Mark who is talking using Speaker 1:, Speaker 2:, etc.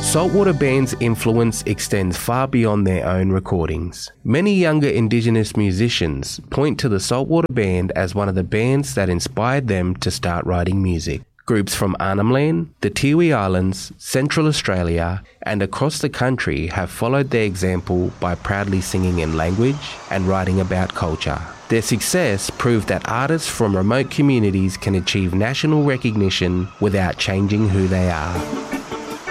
Speaker 1: Saltwater Band's influence extends far beyond their own recordings. Many younger Indigenous musicians point to the Saltwater Band as one of the bands that inspired them to start writing music. Groups from Arnhem Land, the Tiwi Islands, Central Australia, and across the country have followed their example by proudly singing in language and writing about culture. Their success proved that artists from remote communities can achieve national recognition without changing who they are.